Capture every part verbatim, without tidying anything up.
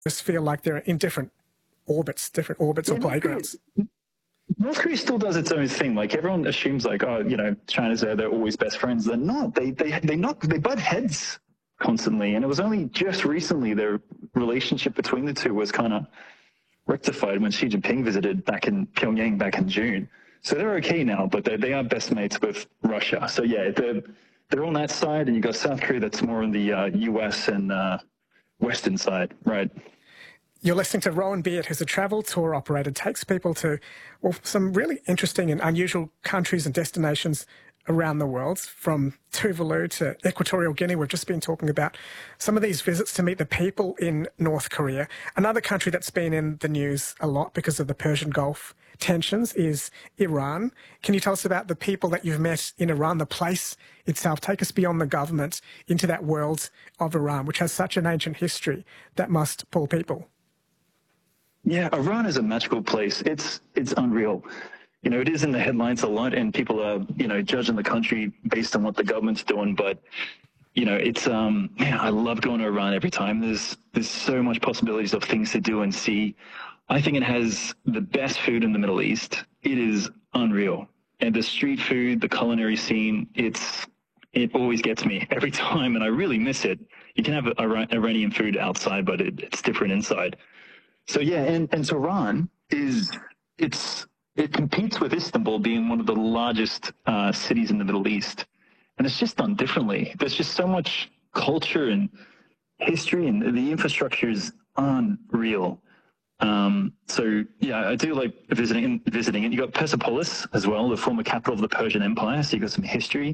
just feel like they're in different orbits, different orbits yeah, or playgrounds. North Korea still does its own thing. Like everyone assumes, like, oh, you know, China's there, they're always best friends. They're not. They they they knock they butt heads constantly. And it was only just recently their relationship between the two was kind of rectified when Xi Jinping visited back in Pyongyang back in June. So they're okay now, but they they are best mates with Russia. So yeah, they're they're on that side, and you got South Korea that's more on the uh, U S and uh, Western side, right? You're listening to Rowan Beard, who's a travel tour operator, takes people to well, some really interesting and unusual countries and destinations around the world, from Tuvalu to Equatorial Guinea. We've just been talking about some of these visits to meet the people in North Korea. Another country that's been in the news a lot because of the Persian Gulf tensions is Iran. Can you tell us about the people that you've met in Iran, the place itself? Take us beyond the government into that world of Iran, which has such an ancient history that must pull people. Yeah, Iran is a magical place. It's it's unreal. You know, it is in the headlines a lot, and people are, you know, judging the country based on what the government's doing. But, you know, it's, um, man, I love going to Iran every time. There's there's so much possibilities of things to do and see. I think it has the best food in the Middle East. It is unreal. And the street food, the culinary scene, it's it always gets me every time, and I really miss it. You can have Iranian food outside, but it, it's different inside. So yeah, and, and so Iran is, it's, it competes with Istanbul being one of the largest uh, cities in the Middle East. And it's just done differently. There's just so much culture and history, and the infrastructure is unreal. Um, so yeah, I do like visiting, visiting it. You got Persepolis as well, the former capital of the Persian Empire. So you got some history.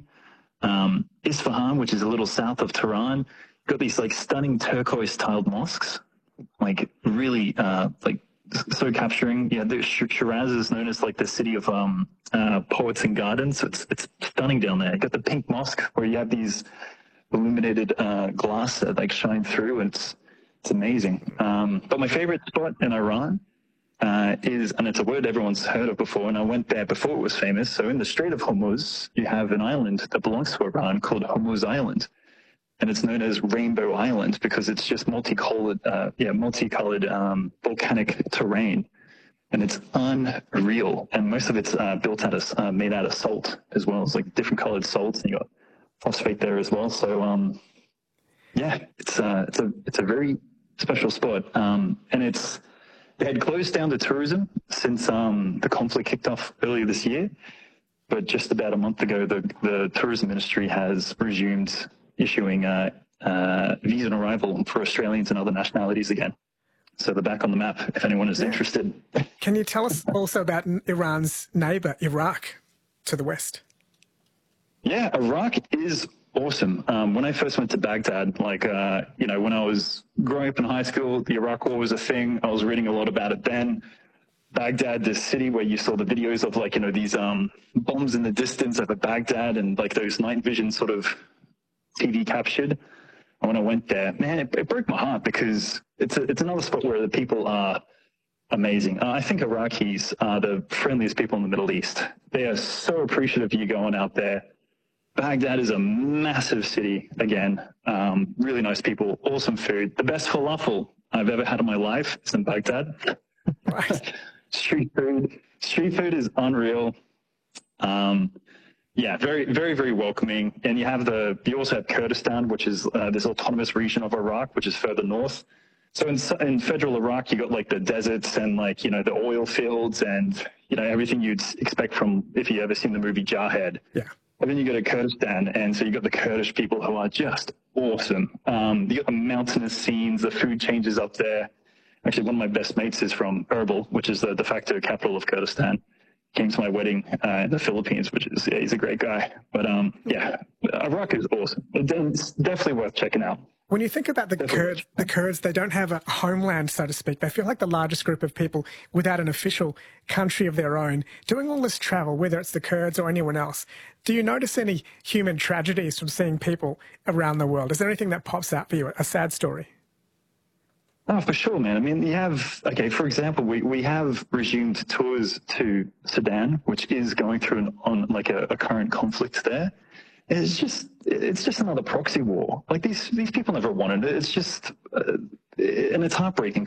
Um, Isfahan, which is a little south of Tehran, got these like stunning turquoise tiled mosques. Like really, uh, like so capturing. Yeah, the Shiraz is known as like the city of um, uh, poets and gardens. So it's it's stunning down there. You got the pink mosque where you have these illuminated uh, glass that like shine through. And it's it's amazing. Um, but my favorite spot in Iran uh, is, and it's a word everyone's heard of before, and I went there before it was famous. So in the Strait of Hormuz, you have an island that belongs to Iran called Hormuz Island. And it's known as Rainbow Island because it's just multicolored, uh, yeah, multicolored um, volcanic terrain, and it's unreal. And most of it's uh, built out of, uh, made out of salt as well. It's like different colored salts, and you got phosphate there as well. So, um, yeah, it's uh, it's a it's a very special spot, um, and it's they had closed down the tourism since um, the conflict kicked off earlier this year, but just about a month ago, the the tourism ministry has resumed issuing uh, uh, visa on arrival for Australians and other nationalities again. So they're back on the map if anyone is yeah. interested. Can you tell us also about Iran's neighbour, Iraq, to the west? Yeah, Iraq is awesome. Um, when I first went to Baghdad, like, uh, you know, when I was growing up in high school, the Iraq War was a thing. I was reading a lot about it then. Baghdad, this city where you saw the videos of, like, you know, these um, bombs in the distance over Baghdad and, like, those night vision sort of T V captured. And when I went there, man, it, it broke my heart because it's a, it's another spot where the people are amazing. Uh, I think Iraqis are the friendliest people in the Middle East. They are so appreciative of you going out there. Baghdad is a massive city, again. Um, really nice people, awesome food. The best falafel I've ever had in my life is in Baghdad. Right. Street food. Street food is unreal. Um, Yeah, very, very, very welcoming. And you have the, you also have Kurdistan, which is uh, this autonomous region of Iraq, which is further north. So in, in federal Iraq, you got like the deserts and like, you know, the oil fields and, you know, everything you'd expect from, if you ever seen the movie Jarhead. Yeah. And then you go to Kurdistan, and so you got the Kurdish people who are just awesome. Um, you got the mountainous scenes, the food changes up there. Actually, one of my best mates is from Erbil, which is the de facto capital of Kurdistan. Came to my wedding uh, in the Philippines, which is, yeah, he's a great guy. But um, yeah, Iraq is awesome. It's definitely worth checking out. When you think about the Kurds, the Kurds, they don't have a homeland, so to speak. They feel like the largest group of people without an official country of their own, doing all this travel, whether it's the Kurds or anyone else. Do you notice any human tragedies from seeing people around the world? Is there anything that pops out for you, a sad story? Oh, for sure, man. I mean, you have, okay, for example, we, we have resumed tours to Sudan, which is going through an, on like a, a current conflict there. It's just it's just another proxy war. Like these these people never wanted it. It's just uh, and it's heartbreaking.